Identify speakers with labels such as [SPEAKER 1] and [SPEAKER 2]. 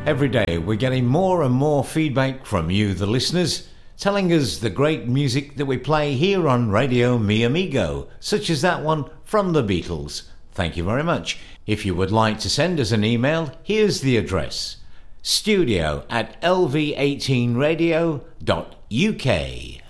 [SPEAKER 1] Every day we're getting more and more feedback from you, the listeners, telling us the great music that we play here on Radio Mi Amigo, such as that one from the Beatles. Thank you very much. If you would like to send us an email, here's the address: studio@lv18radio.uk.